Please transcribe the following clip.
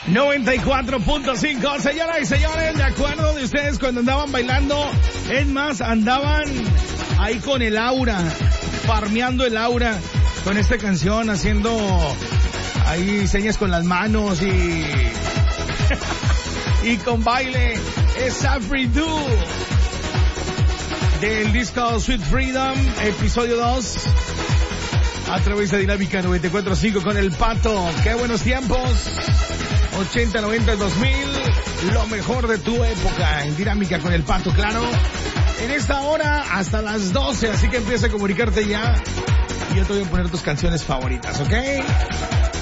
94.5, señoras y señores, ¿de acuerdo de ustedes cuando andaban bailando? Es más, andaban ahí con el aura, farmeando el aura con esta canción, haciendo ahí señas con las manos y y con baile. Es Afri Do del disco Sweet Freedom, episodio 2, a través de Dinámica 94.5 con el Pato. ¡Qué buenos tiempos! 80, 90, 2000, lo mejor de tu época en Dinámica con el Pato, claro. En esta hora hasta las 12, así que empieza a comunicarte ya y yo te voy a poner tus canciones favoritas, ¿ok?